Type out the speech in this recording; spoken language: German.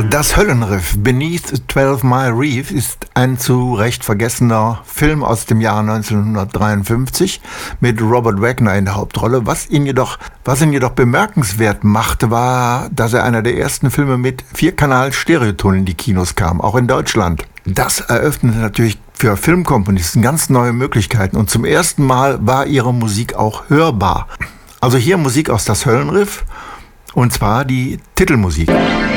Das Höllenriff Beneath 12 Mile Reef ist ein zu Recht vergessener Film aus dem Jahr 1953 mit Robert Wagner in der Hauptrolle. Was ihn jedoch bemerkenswert machte, war, dass er einer der ersten Filme mit 4-Kanal-Stereoton in die Kinos kam, auch in Deutschland. Das eröffnete natürlich für Filmkomponisten ganz neue Möglichkeiten und zum ersten Mal war ihre Musik auch hörbar. Also hier Musik aus Das Höllenriff und zwar die Titelmusik.